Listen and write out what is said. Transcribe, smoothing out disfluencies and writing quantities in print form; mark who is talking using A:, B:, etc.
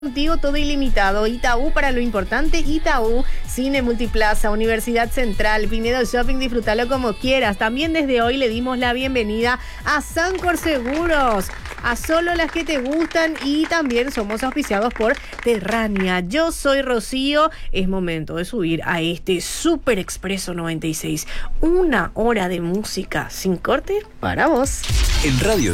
A: Contigo todo ilimitado. Itaú para lo importante. Itaú, Cine Multiplaza, Universidad Central, Pinedo Shopping, disfrútalo como quieras. También desde hoy le dimos la bienvenida a Sancor Seguros, a solo las que te gustan, y también somos auspiciados por Terrania. Yo soy Rocío. Es momento de subir a este Super Expreso 96. Una hora de música sin corte para vos.
B: En Radio